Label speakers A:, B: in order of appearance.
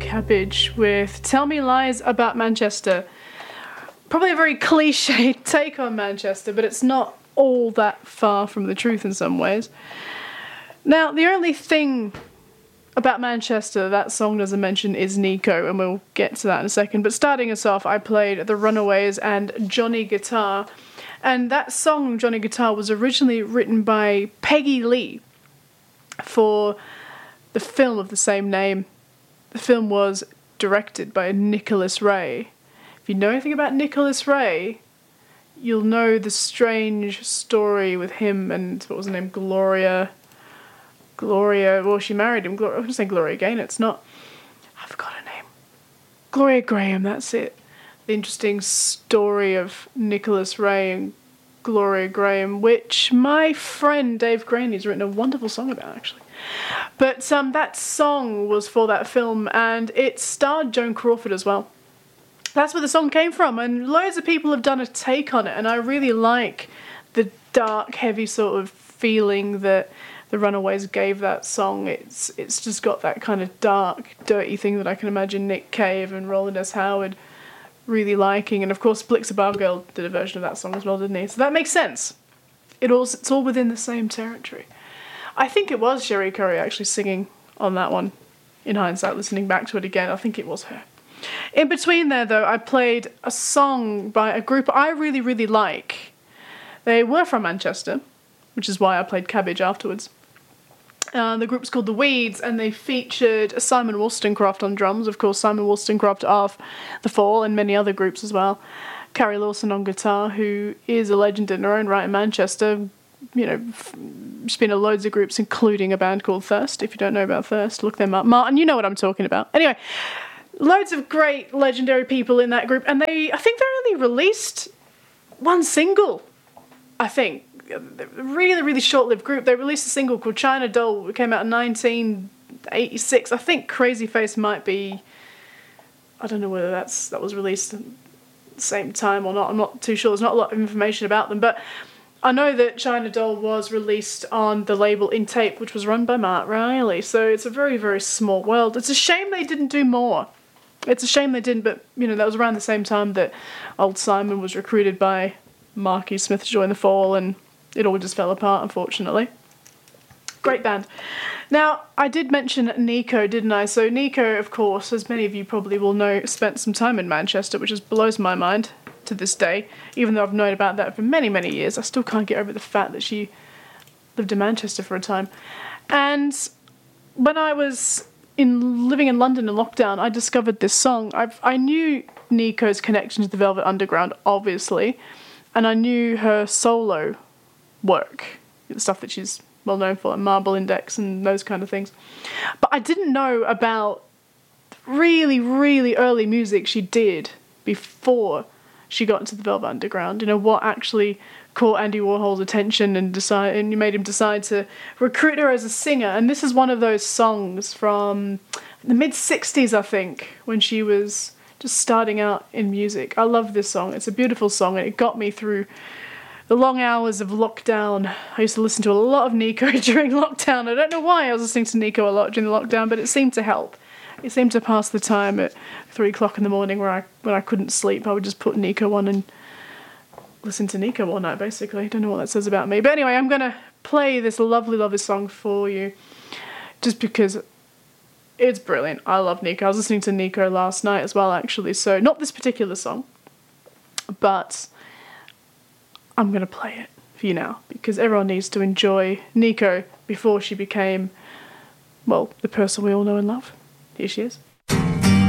A: Cabbage with Tell Me Lies About Manchester. Probably a very cliched take on Manchester, but it's not all that far from the truth in some ways. Now, the only thing about Manchester that song doesn't mention is Nico, and we'll get to that in a second. But starting us off, I played The Runaways and Johnny Guitar. And that song, Johnny Guitar, was originally written by Peggy Lee for the film of the same name. The film was directed by Nicholas Ray. If you know anything about Nicholas Ray, you'll know the strange story with him and, what was her name, Gloria, well, she married him. I was going to say Gloria Gaynor, it's not. I forgot her name. Gloria Graham, that's it. The interesting story of Nicholas Ray and Gloria Graham, which my friend Dave Graney's written a wonderful song about, actually. But that song was for that film, and it starred Joan Crawford as well. That's where the song came from, and loads of people have done a take on it, and I really like the dark, heavy sort of feeling that the Runaways gave that song. It's just got that kind of dark, dirty thing that I can imagine Nick Cave and Roland S. Howard really liking, and of course Blix Above Girl did a version of that song as well, didn't he? So that makes sense. It's all within the same territory. I think it was Sherry Curry actually singing on that one. In hindsight, listening back to it again, I think it was her. In between there, though, I played a song by a group I really, really like. They were from Manchester, which is why I played Cabbage afterwards. The group's called The Weeds, and they featured Simon Wollstonecraft on drums. Of course, Simon Wollstonecraft of The Fall and many other groups as well. Carrie Lawson on guitar, who is a legend in her own right in Manchester. You know, she's been in loads of groups, including a band called Thirst. If you don't know about Thirst, look them up. Martin, you know what I'm talking about. Anyway, loads of great legendary people in that group, and I think they only released one single, I think. Really, really short-lived group. They released a single called China Doll. It came out in 1986. I think Crazy Face might be, I don't know whether that was released at the same time or not. I'm not too sure. There's not a lot of information about them, but I know that China Doll was released on the label In Tape, which was run by Mark Riley. So it's a very, very small world. It's a shame they didn't do more. It's a shame they didn't, but, you know, that was around the same time that old Simon was recruited by Marky Smith to join The Fall, and it all just fell apart, unfortunately. Great band. Now, I did mention Nico, didn't I? So Nico, of course, as many of you probably will know, spent some time in Manchester, which just blows my mind to this day. Even though I've known about that for many, many years, I still can't get over the fact that she lived in Manchester for a time. And when I was living in London in lockdown, I discovered this song. I knew Nico's connection to the Velvet Underground, obviously, and I knew her solo work, the stuff that she's well known for, like Marble Index and those kind of things. But I didn't know about really, really early music she did before she got into the Velvet Underground. You know, what actually caught Andy Warhol's attention and made him decide to recruit her as a singer. And this is one of those songs from the mid-60s, I think, when she was just starting out in music. I love this song. It's a beautiful song, and it got me through the long hours of lockdown. I used to listen to a lot of Nico during lockdown. I don't know why I was listening to Nico a lot during the lockdown, but it seemed to help. It seemed to pass the time at 3 o'clock in the morning when I couldn't sleep. I would just put Nico on and listen to Nico all night, basically. Don't know what that says about me. But anyway, I'm going to play this lovely, lovely song for you just because it's brilliant. I love Nico. I was listening to Nico last night as well, actually. So not this particular song, but I'm going to play it for you now because everyone needs to enjoy Nico before she became, well, the person we all know and love. Here she is.